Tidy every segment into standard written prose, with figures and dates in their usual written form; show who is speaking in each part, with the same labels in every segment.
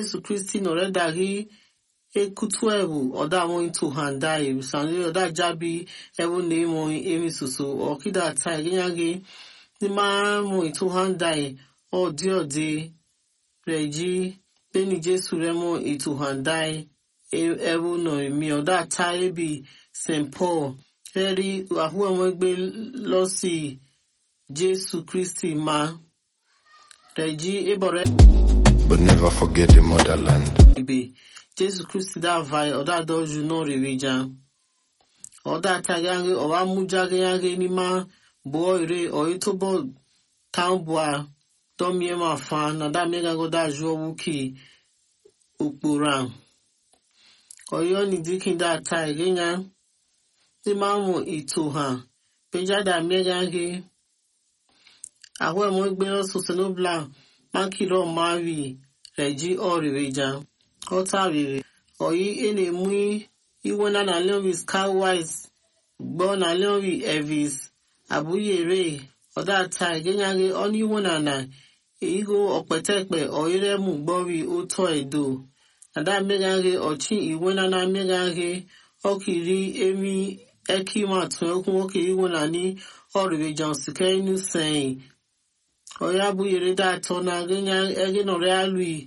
Speaker 1: Jesu Kristi noredagi ekutu ewu oda mo into handai sanle oda jabi ewu nemo emi susu okida ta egenyage ni ma mo into handai odi reji beni Jesu remo into handai ewu no mi oda ta ebi St. Paul eri ahu mo gbe lo si Jesu Kristi ma reji ebore.
Speaker 2: But never forget the motherland.
Speaker 1: Jesus Christ da vai oda doju no reveja oda tagange owa mujage yange ni ma boire oitobo tambua domie ma fa na da mega go da jo wuki ukpura oyo ni dikin da ta egenya ti ma mo ito ha peja da mega ge awe mo gbe lo so senobla mankiro mavi reji o reveja Otaviri oyi ene mui iwona na leon with Skywise gbo na leon with Elvis abuyere oda ta genyage oni wona na igo opetepe oyire mu gbo wi oto edo ada megage ochi iwona na megage okiri emi ekima tun okun okiri wona ni oriwe Johnsike nu sen oya abuyere da to na genya ege no realui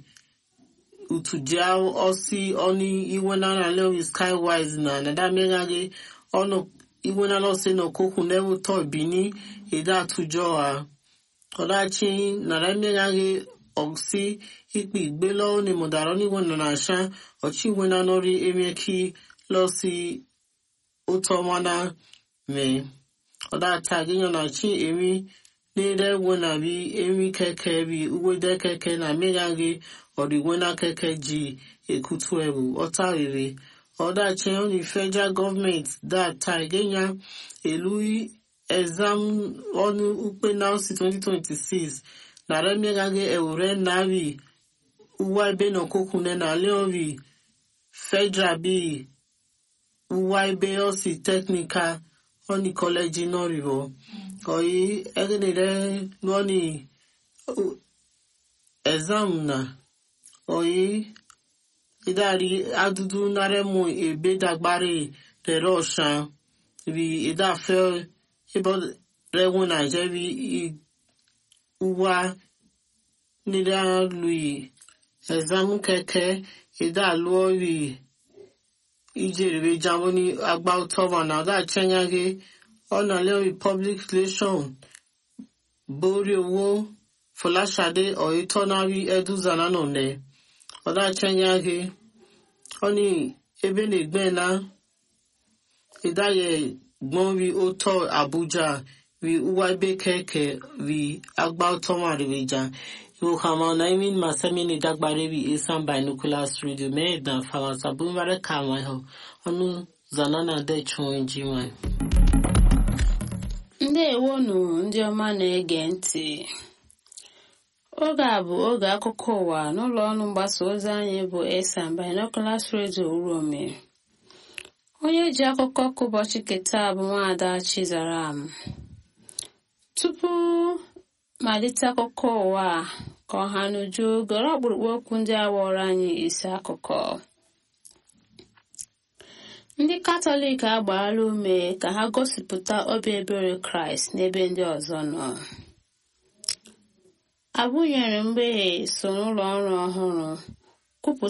Speaker 1: utujao osi oni iwena na leon Skywise na da megage ono iwena no se no koku never to bini ida tujo a odachi na da megage osi ipi gbelo ni modaro ni wona na sha ochi wena nori emeki lo si utomana me odachi ginyo na chi emi nere wona bi emi keke bi uwede keke na megage ori wena keke ji ekutu ebu otariri oda chen the federal government that Genya elui exam onu ukpe now 2026 na remegage eure navi uwa ibe no kokune na leovi federal bi uwa ibe osi technical oni college no rivo oyi egenere noni exam na oyi idari adudu naremu ebe dagbare de roshan bi idafe ibo rewu na jebi uwa nida lui exam keke idaluo wi ijere jamoni agba utova na da chenyage ona le public relation bori owo Folashade oitonari eduzana none oda chenyage oni ebe negbe na idaye gbon wi oto Abuja wi uwaibe keke wi agba otoma reveja yo kama na imin masemi ni dagbare wi isan binoculars radio me dan fama sabumare kama ho onu zanana de chonjiwa
Speaker 3: Ndewonu ndị ọma na-ege ntị. Oge a bụ oge akụkọ ụwa n'ụlọ ọrụ mgbasa ozi anyị bụ Esan Binoculars Radio Urome. Onye ji akụkọ ka ụbọchị keta bụ Nwaada Chizaram. Tupu malite akụkọ ụwa ka ọha n'uju gọrọ ọkpụrụkpụ okwu ndị a wọrọ anyị isi akụkọ. Ndị Katọlik agbaala ume ka ha gosipụta obi ebere Kraịst n'ebe ndị ọzọ nọ. Abụnyere mgbeghe so n'ụlọ ọrụ ọhụrụ kwupụta